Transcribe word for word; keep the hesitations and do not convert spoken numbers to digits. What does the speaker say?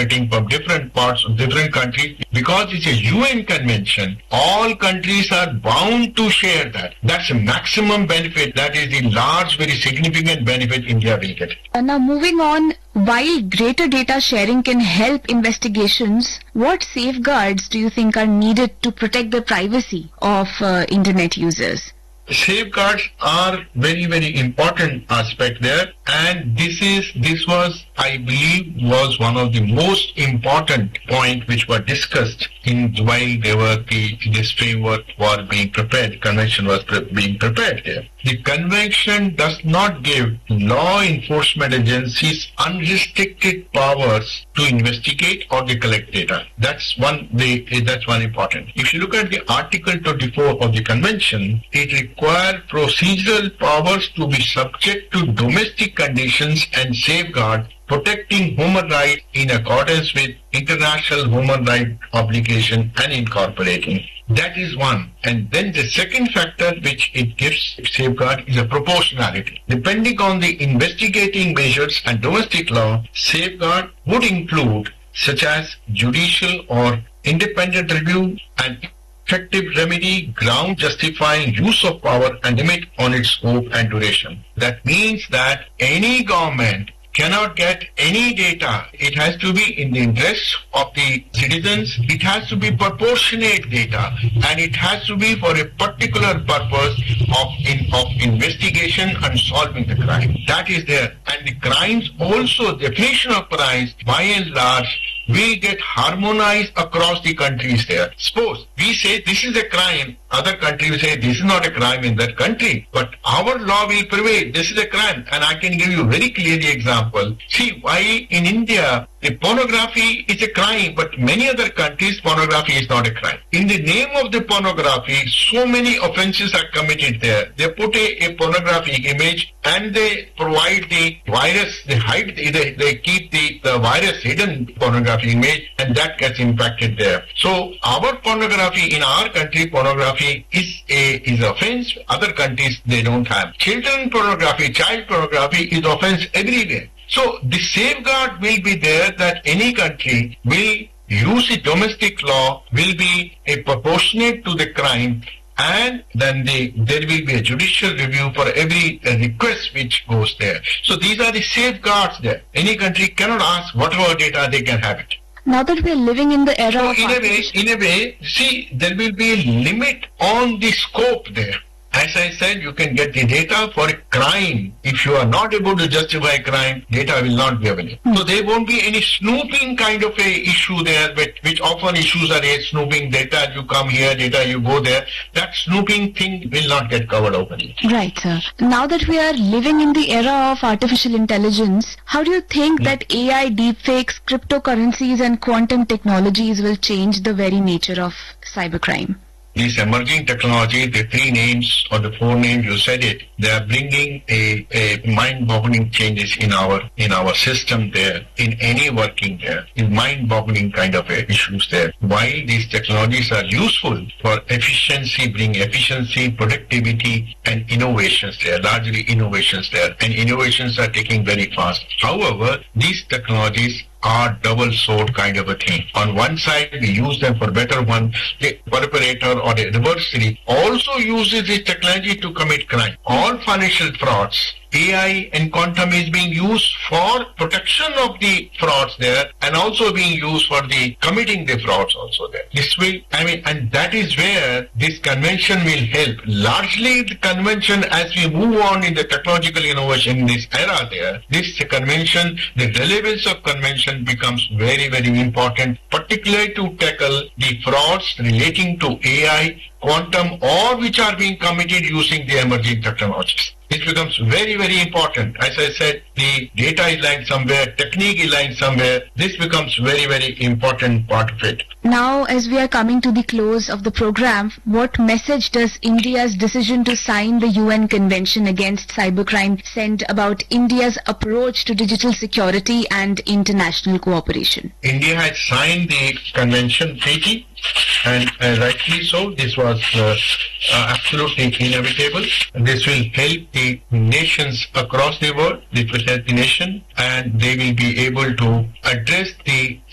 participating from different parts of different countries. Because it's a U N convention, all countries are bound to share that. That's a maximum benefit. That is the large, very significant benefit India will get. Uh, now moving on, while greater data sharing can help investigations, what safeguards do you think are needed to protect the privacy of uh, internet users? Safeguards are very, very important aspect there, and this is this was, I believe, was one of the most important point which were discussed in while they were the this framework was being prepared, convention was pre- being prepared there. The convention does not give law enforcement agencies unrestricted powers to investigate or to collect data. That's one. They, that's one important. If you look at the Article twenty-four of the convention, it requires procedural powers to be subject to domestic conditions and safeguard protecting human rights in accordance with international human rights obligation and incorporating. That is one. And then the second factor which it gives safeguard is a proportionality. Depending on the investigating measures and domestic law, safeguard would include such as judicial or independent review and effective remedy, ground justifying use of power and limit on its scope and duration. That means that any government cannot get any data. It has to be in the interest of the citizens. It has to be proportionate data, and it has to be for a particular purpose of in, of investigation and solving the crime. That is there. And the crimes also, definition of crimes, by and large, will get harmonized across the countries there. Suppose we say this is a crime, other countries say this is not a crime in that country, but our law will prevail. This is a crime, and I can give you very clearly example. See, why in India the pornography is a crime, but many other countries pornography is not a crime. In the name of the pornography, so many offenses are committed there. They put a, a pornographic image and they provide the virus, they hide, they, they keep the, the virus hidden pornography image, and that gets impacted there. So our pornography in our country, pornography is a is offense. Other countries they don't have. Children pornography, child pornography is offense everywhere. So the safeguard will be there that any country will use the domestic law, will be a proportionate to the crime, and then the, there will be a judicial review for every uh, request which goes there. So these are the safeguards there. Any country cannot ask whatever data they can have it. Now that we are living in the era so of in a way, in a way, see, there will be a limit on the scope there. As I said, you can get the data for a crime. If you are not able to justify a crime, data will not be available. Mm. So there won't be any snooping kind of a issue there, which, which often issues are a snooping data, you come here, data, you go there. That snooping thing will not get covered openly. Right, sir. Now that we are living in the era of artificial intelligence, how do you think mm. that A I, deepfakes, cryptocurrencies and quantum technologies will change the very nature of cybercrime? These emerging technologies, the three names or the four names you said it, they are bringing a, a mind-boggling changes in our in our system there, in any working there, in mind-boggling kind of uh, issues there. While these technologies are useful for efficiency, bring efficiency, productivity, and innovations there, largely innovations there, and innovations are taking very fast. However, these technologies are double sword kind of a thing. On one side, we use them for better one. The perpetrator or the adversary also uses this technology to commit crime. All financial frauds, A I and quantum is being used for protection of the frauds there, and also being used for the committing the frauds also there. This will, I mean, and that is where this convention will help. Largely the convention, as we move on in the technological innovation in this era there, this convention, the relevance of convention becomes very, very important, particularly to tackle the frauds relating to A I, quantum, or which are being committed using the emerging technologies. This becomes very, very important. As I said, the data is lying somewhere, technique is lying somewhere. This becomes very, very important part of it. Now, as we are coming to the close of the program, what message does India's decision to sign the U N Convention Against Cybercrime send about India's approach to digital security and international cooperation? India has signed the convention treaty, and uh, rightly so. This was uh, uh, absolutely inevitable. This will help the nations across the world. This will help the nation, and they will be able to address the